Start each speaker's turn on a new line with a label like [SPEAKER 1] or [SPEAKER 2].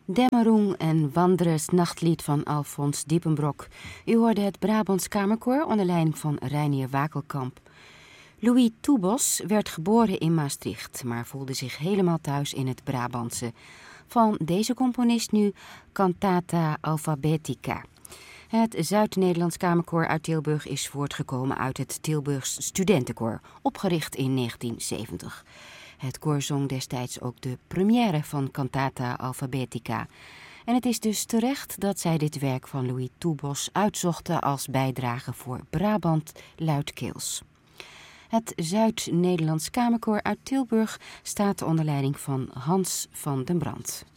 [SPEAKER 1] Dämmerung en Wanderes nachtlied van Alfons Diepenbrok. U hoorde het Brabants Kamerkoor onder leiding van Reinier Wakelkamp. Louis Toebos werd geboren in Maastricht, maar voelde zich helemaal thuis in het Brabantse. Van deze componist nu Cantata Alphabetica. Het Zuid-Nederlands Kamerkoor uit Tilburg is voortgekomen uit het Tilburgs Studentenkoor, opgericht in 1970. Het koor zong destijds ook de première van Cantata Alphabetica. En het is dus terecht dat zij dit werk van Louis Toebos uitzochten als bijdrage voor Brabant luidkeels. Het Zuid-Nederlands Kamerkoor uit Tilburg staat onder leiding van Hans van den Brand.